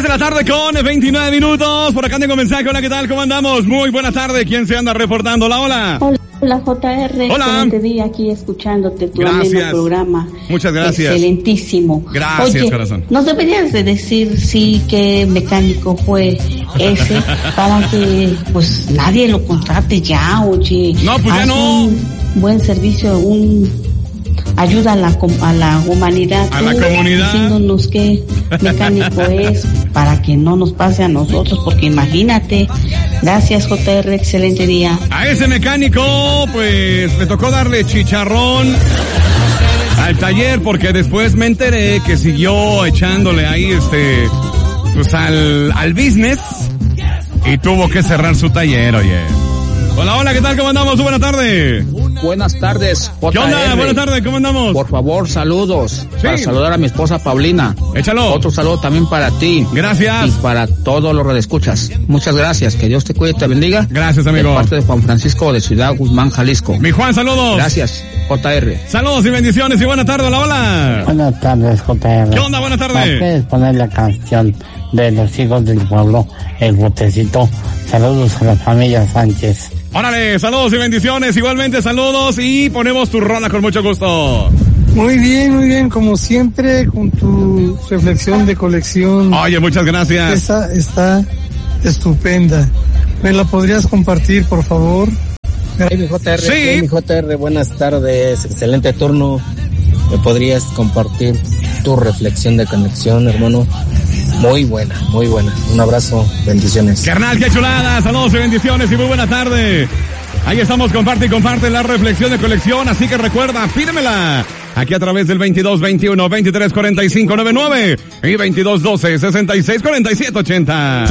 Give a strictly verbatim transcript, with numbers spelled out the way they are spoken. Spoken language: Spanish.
tres de la tarde con veintinueve minutos. Por acá tengo mensaje. Hola, ¿qué tal? ¿Cómo andamos? Muy buena tarde. ¿Quién se anda reportando? Hola, hola. Hola, hola J R. Hola. Te vi aquí escuchándote tu Gracias. ameno programa. Muchas gracias. Excelentísimo. Gracias, Oye, corazón. ¿nos deberías de decir sí qué mecánico fue ese para que pues nadie lo contrate ya, oye? No, pues ya Haz no. Un buen servicio, un ayuda a la, a la humanidad. A la comunidad. Diciéndonos qué mecánico es para que no nos pase a nosotros, porque imagínate. Gracias, J R, excelente día. A ese mecánico, pues, me tocó darle chicharrón al taller, porque después me enteré que siguió echándole ahí, este, pues, al, al business, y tuvo que cerrar su taller, oye. Hola, hola, ¿qué tal? ¿Cómo andamos? Buenas tardes. Buenas tardes, J R. ¿Qué onda? Buenas tardes, ¿cómo andamos? Por favor, saludos. Sí. Para saludar a mi esposa Paulina. Échalo. Otro saludo también para ti. Gracias. Y para todos los redescuchas. Muchas gracias. Que Dios te cuide y te bendiga. Gracias, amigo. De parte de Juan Francisco de Ciudad Guzmán, Jalisco. Mi Juan, saludos. Gracias, J R. Saludos y bendiciones y buena tarde. Hola, hola. Buenas tardes, J R. ¿Qué onda? Buenas tardes. ¿Puedes poner la canción de los hijos del pueblo, El Botecito? Saludos a la familia Sánchez. Órale, saludos y bendiciones. Igualmente, saludos y ponemos tu rola con mucho gusto. Muy bien, muy bien, como siempre, con tu reflexión de colección. Oye, muchas gracias. Esta está estupenda. ¿Me la podrías compartir, por favor? Hey, mi J R, Sí. hey, mi J R, buenas tardes, excelente turno. ¿Me podrías compartir tu reflexión de conexión, hermano? Muy buena, muy buena. Un abrazo, bendiciones. Carnal, qué chulada. Saludos y bendiciones y muy buena tarde. Ahí estamos, comparte y comparte la reflexión de colección, así que recuerda, pídemela. Aquí a través del veintidós veintiuno veintitrés cuarenta y cinco noventa y nueve y veintidós doce sesenta y seis cuarenta y siete ochenta.